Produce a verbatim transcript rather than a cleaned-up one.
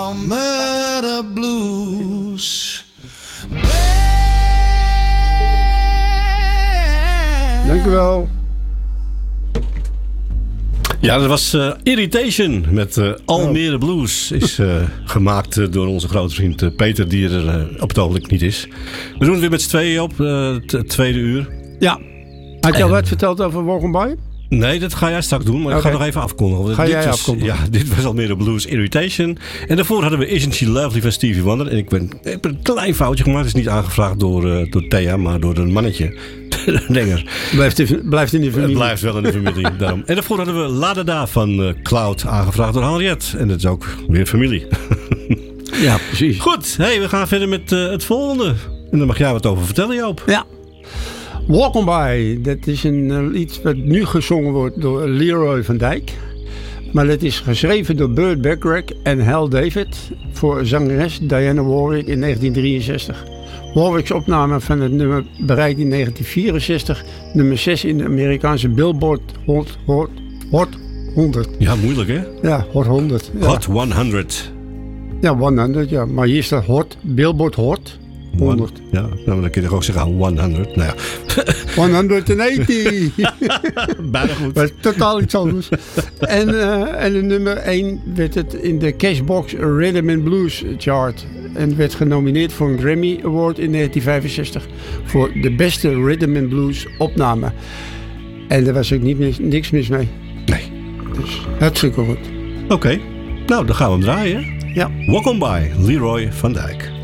Palmetto Blues. Dank u wel. Ja, dat was uh, Irritation met uh, Almere Blues. Is uh, gemaakt uh, door onze grote vriend uh, Peter, die er uh, op het ogenblik niet is. We doen het weer met z'n tweeën op, uh, het tweede uur. Ja. Had je al en... wat verteld over Welcome By? Nee, dat ga jij straks doen, maar okay. Ik ga nog even afkondigen. Ga dit jij was, afkondigen? Ja, dit was Almere Blues Irritation. En daarvoor hadden we Isn't She Lovely van Stevie Wonder. En ik ben, ik heb een klein foutje gemaakt. Het is niet aangevraagd door, uh, door Thea, maar door een mannetje. Denger. Blijft, in, blijft in de familie. Het blijft wel in de familie. Daarom. En daarvoor hadden we La Da Da van uh, Cloud aangevraagd door Henriette. En dat is ook weer familie. Ja, precies. Goed, hey, we gaan verder met uh, het volgende. En daar mag jij wat over vertellen, Joop. Ja. Welcome By, dat is een uh, lied wat nu gezongen wordt door Leroy van Dijk. Maar dat is geschreven door Burt Bacharach en Hal David voor zangeres Diana Warwick in negentien drieënzestig. Warwick's opname van het nummer bereikt in negentien vierenzestig nummer zes in de Amerikaanse Billboard Hot, Hot, Hot honderd. Ja, moeilijk hè? Ja, Hot honderd. Ja. Hot honderd. Ja, honderd, ja. Maar hier staat Hot, Billboard Hot honderd. One, ja, nou, dan kun je toch ook zeggen honderd. Nou ja. honderdtachtig. Bijna goed. Maar totaal iets anders. en, uh, en de nummer één werd het in de Cashbox Rhythm and Blues chart. En werd genomineerd voor een Grammy Award in negentien vijfenzestig voor de beste Rhythm and Blues opname. En daar was ook niet mis, niks mis mee. Nee. Dus hartstikke goed. Oké, okay. Nou dan gaan we hem draaien. Ja. Welcome By Leroy van Dijk.